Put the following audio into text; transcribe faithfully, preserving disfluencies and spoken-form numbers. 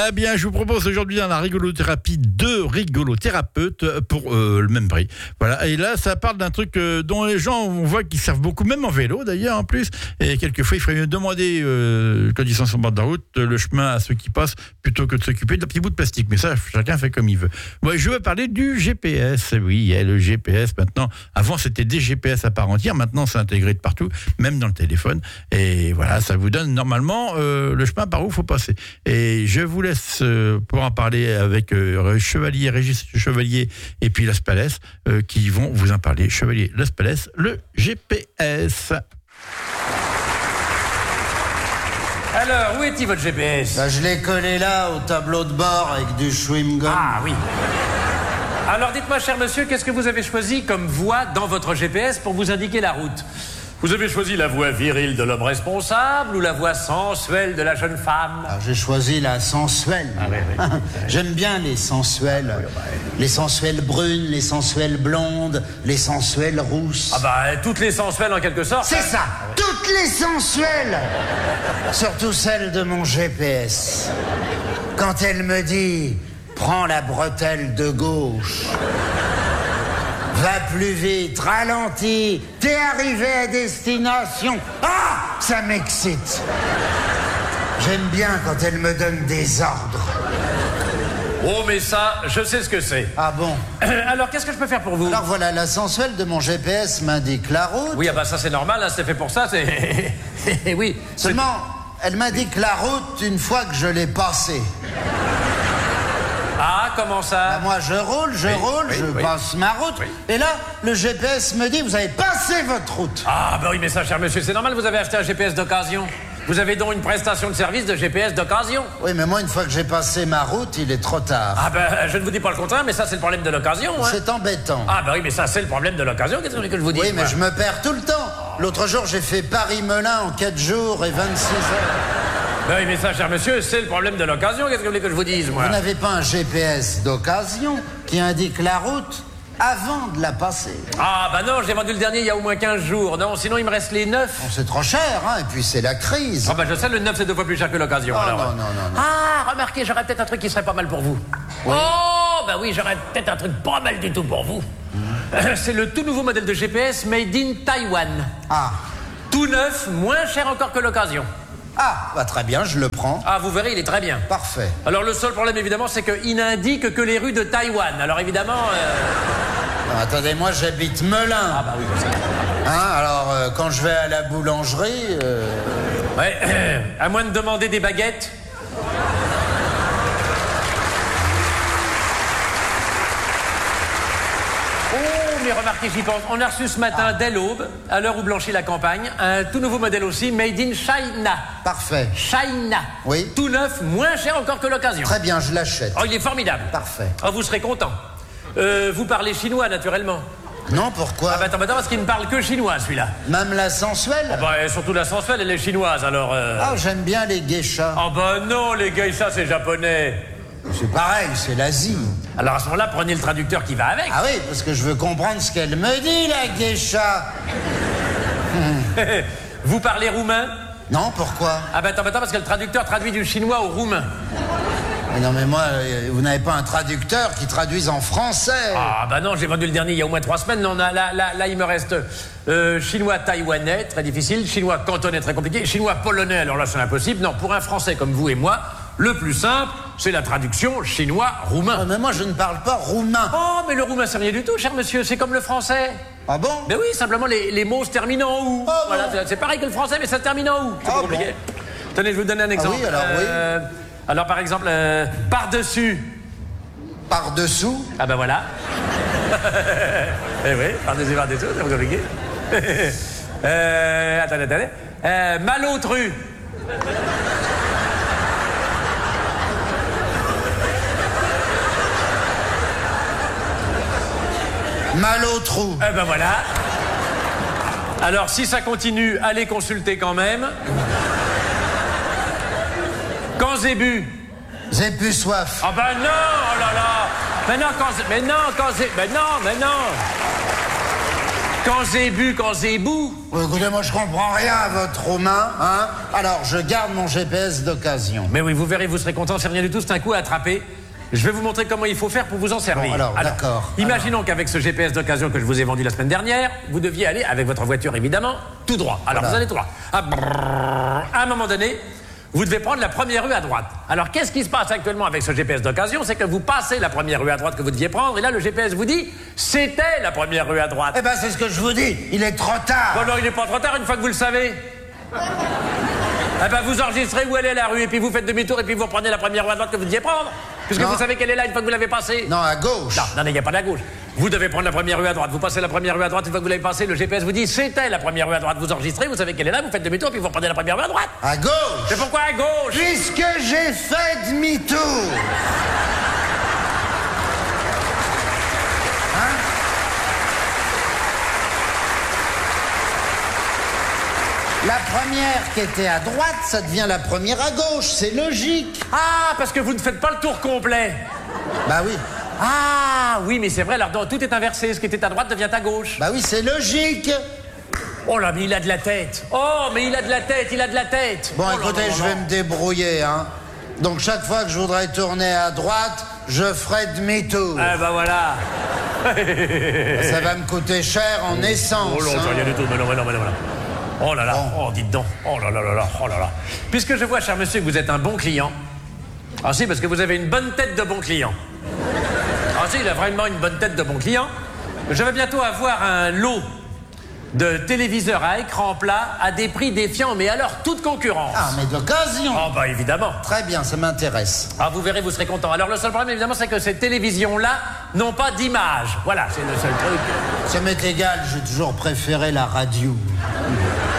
Eh bien, je vous propose aujourd'hui dans la rigolothérapie deux rigolothérapeutes pour euh, le même prix. Voilà. Et là, ça parle d'un truc euh, dont les gens, on voit qu'ils servent beaucoup, même en vélo d'ailleurs, en plus. Et quelquefois, il faudrait mieux demander, euh, quand ils sont sur le bord de la route, le chemin à ceux qui passent plutôt que de s'occuper d'un petit bout de plastique. Mais ça, chacun fait comme il veut. Ouais, je veux parler du G P S. Oui, il y a le G P S maintenant. Avant, c'était des G P S à part entière. Maintenant, c'est intégré de partout, même dans le téléphone. Et voilà, ça vous donne normalement euh, le chemin par où il faut passer. Et je vous laisse euh, pour en parler avec euh, Chevalier, Régis Chevalier et puis Las Palais euh, qui vont vous en parler. Chevalier, Las Palais, le G P S. Alors, où est-il votre G P S? Bah, je l'ai collé là, au tableau de bord, avec du chewing-gum. Ah oui. Alors dites-moi, cher monsieur, qu'est-ce que vous avez choisi comme voie dans votre G P S pour vous indiquer la route? Vous avez choisi la voie virile de l'homme responsable ou la voie sensuelle de la jeune femme? Alors, j'ai choisi la sensuelle. Ah oui, oui. J'aime bien les sensuelles. oui, bah, les sensuelles brunes, les sensuelles blondes, les sensuelles rousses. Ah bah, toutes les sensuelles en quelque sorte. C'est ça, toutes les sensuelles. Surtout celle de mon G P S. Quand elle me dit « Prends la bretelle de gauche ». Va plus vite, ralentis, t'es arrivé à destination. Ah, ça m'excite. J'aime bien quand elle me donne des ordres. Oh, mais ça, je sais ce que c'est. Ah bon? Alors, qu'est-ce que je peux faire pour vous? Alors voilà, la sensuelle de mon G P S m'indique la route. Oui, ah bah ça c'est normal, hein, c'est fait pour ça, c'est... oui. Seulement, elle m'indique la route une fois que je l'ai passée. Ah, comment ça? Bah, moi, je roule, je oui, roule, oui, je oui. passe ma route. Oui. Et là, le G P S me dit, vous avez passé votre route. Ah, bah oui, mais ça, cher monsieur, c'est normal, vous avez acheté un G P S d'occasion. Vous avez donc une prestation de service de G P S d'occasion. Oui, mais moi, une fois que j'ai passé ma route, il est trop tard. Ah, ben, je ne vous dis pas le contraire, mais ça, c'est le problème de l'occasion. Hein. C'est embêtant. Ah, bah oui, mais ça, c'est le problème de l'occasion. Qu'est-ce que vous voulez que je vous dise? Oui, mais moi je me perds tout le temps. L'autre jour, j'ai fait Paris-Melun en quatre jours et vingt-six heures. Ben oui, mais ça, cher monsieur, c'est le problème de l'occasion. Qu'est-ce que vous voulez que je vous dise, moi? Vous n'avez pas un G P S d'occasion qui indique la route avant de la passer? Ah, bah non, j'ai vendu le dernier il y a au moins quinze jours. Non, sinon, il me reste les neuf. Bon, c'est trop cher, hein, et puis c'est la crise. Ah, bah je sais, le neuf, c'est deux fois plus cher que l'occasion. Oh, alors. non, non, non, non. Ah, remarquez, j'aurais peut-être un truc qui serait pas mal pour vous. Oui. Oh, bah oui, j'aurais peut-être un truc pas mal du tout pour vous. Euh, c'est le tout nouveau modèle de G P S made in Taïwan. Ah. Tout neuf, moins cher encore que l'occasion. Ah, bah très bien, je le prends. Ah, vous verrez, il est très bien. Parfait. Alors, le seul problème, évidemment, c'est qu'il n'indique que les rues de Taïwan. Alors, évidemment... Euh... Non, attendez, moi j'habite Melun. Ah, bah oui, je sais. Hein, alors, euh, quand je vais à la boulangerie... Euh... Ouais, à moins de demander des baguettes. Oh, mais remarquez, j'y pense. On a reçu ce matin, ah. dès l'aube, à l'heure où blanchit la campagne, un tout nouveau modèle aussi, made in China. Parfait. China. Oui. Tout neuf, moins cher encore que l'occasion. Très bien, je l'achète. Oh, il est formidable. Parfait. Oh, vous serez content. Euh, vous parlez chinois, naturellement. Non, pourquoi? Ah bah attends, attends, parce qu'il ne parle que chinois, celui-là. Même la sensuelle? Oh bah, et surtout la sensuelle, elle est chinoise, alors... Euh... Ah, j'aime bien les geishas. Oh bah non, les geishas, c'est japonais. C'est pareil, c'est l'Asie. Alors à ce moment-là, prenez le traducteur qui va avec. Ah oui, parce que je veux comprendre ce qu'elle me dit, la geisha. Vous parlez roumain? Non, pourquoi? Ah bah attends, attends, parce que le traducteur traduit du chinois au roumain. Mais non, mais moi, vous n'avez pas un traducteur qui traduise en français? Ah bah non, j'ai vendu le dernier il y a au moins trois semaines. Non, là, là, là, là il me reste euh, chinois taïwanais, très difficile, chinois cantonais, très compliqué, chinois polonais, alors là c'est impossible. Non, pour un français comme vous et moi, le plus simple, c'est la traduction chinois-roumain. Ah, mais moi, je ne parle pas roumain. Oh, mais le roumain, c'est rien du tout, cher monsieur, c'est comme le français. Ah bon? Mais oui, simplement, les, les mots se terminent en ou. Ah voilà, bon? c'est pareil que le français, mais ça se termine en ou. C'est Ah pas compliqué. bon? Tenez, je vais vous donner un exemple. Ah oui, alors euh, oui. Alors, par exemple, euh, par-dessus. Par-dessous? Ah ben voilà. Eh oui, par-dessus, par-dessous, c'est pas compliqué. euh, attendez, attendez. Euh, malotru. Mal au trou. Eh ben voilà. Alors, si ça continue, allez consulter quand même. Quand j'ai bu. J'ai plus soif. Ah ben non, oh là là. Mais non, quand... Mais non, quand j'ai... Mais non, mais non. Quand j'ai bu, quand j'ai bu. Ouais, écoutez, moi je comprends rien à votre roumain, hein. Alors, je garde mon G P S d'occasion. Mais oui, vous verrez, vous serez content, c'est rien du tout, c'est un coup à attraper. Je vais vous montrer comment il faut faire pour vous en servir. Bon, alors, alors d'accord. Imaginons alors. qu'avec ce G P S d'occasion que je vous ai vendu la semaine dernière, vous deviez aller, avec votre voiture évidemment, tout droit. Alors, voilà. Vous allez tout droit. Ah, brrr, à un moment donné, vous devez prendre la première rue à droite. Alors, qu'est-ce qui se passe actuellement avec ce G P S d'occasion? C'est que vous passez la première rue à droite que vous deviez prendre, et là, le G P S vous dit, c'était la première rue à droite. Eh ben, c'est ce que je vous dis. Il est trop tard. Bon, non, il n'est pas trop tard une fois que vous le savez. Eh ben, vous enregistrez où elle est la rue, et puis vous faites demi-tour, et puis vous reprenez la première rue à droite que vous deviez prendre. Puisque non. Vous savez qu'elle est là une fois que vous l'avez passée. Non, à gauche. Non, non, il n'y a pas à gauche. Vous devez prendre la première rue à droite. Vous passez la première rue à droite, une fois que vous l'avez passée, le G P S vous dit, c'était la première rue à droite. Vous enregistrez, vous savez qu'elle est là, vous faites demi-tour, et puis vous reprenez la première rue à droite. À gauche. C'est pourquoi à gauche? Puisque j'ai fait demi-tour. Hein? La première qui était à droite, ça devient la première à gauche, c'est logique. Ah, parce que vous ne faites pas le tour complet. Bah oui. Ah, oui, mais c'est vrai, alors non, tout est inversé. Ce qui était à droite devient à gauche. Bah oui, c'est logique. Oh là, mais il a de la tête. Oh, mais il a de la tête, il a de la tête. Bon, oh écoutez, là, là, je vais me débrouiller, hein. Donc, chaque fois que je voudrais tourner à droite, je ferai demi-tour. Ah, bah voilà. Ça va me coûter cher en essence. Oh non, hein. rien du tout, mais non, mais non, mais non. Mais non. Oh là là, bon. Oh, dites donc. Oh là là là là, oh là là. Puisque je vois, cher monsieur, que vous êtes un bon client. Ah si, parce que vous avez une bonne tête de bon client. Ah si, il a vraiment une bonne tête de bon client. Je vais bientôt avoir un lot de téléviseurs à écran plat à des prix défiant, mais alors toute concurrence. Ah, mais d'occasion. Oh bah évidemment. Très bien, ça m'intéresse. Ah, vous verrez, vous serez content. Alors le seul problème, évidemment, c'est que ces télévisions-là n'ont pas d'image. Voilà, c'est le seul truc. Ça m'est égal, j'ai toujours préféré la radio.